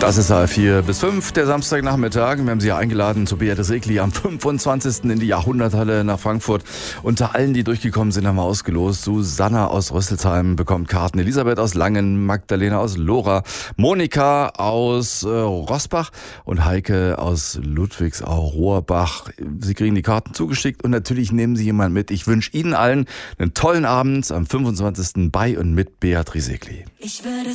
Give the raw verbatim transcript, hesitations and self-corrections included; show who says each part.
Speaker 1: Das ist A vier bis fünf, der Samstagnachmittag. Wir haben Sie ja eingeladen zu Beatrice Egli am fünfundzwanzigsten in die Jahrhunderthalle nach Frankfurt. Unter allen, die durchgekommen sind, haben wir ausgelost. Susanna aus Rüsselsheim bekommt Karten, Elisabeth aus Langen, Magdalena aus Lora, Monika aus äh, Rossbach und Heike aus Ludwigsau-Rohrbach. Sie kriegen die Karten zugeschickt und natürlich nehmen Sie jemanden mit. Ich wünsche Ihnen allen einen tollen Abend am fünfundzwanzigsten bei und mit Beatrice Egli.
Speaker 2: Ich würde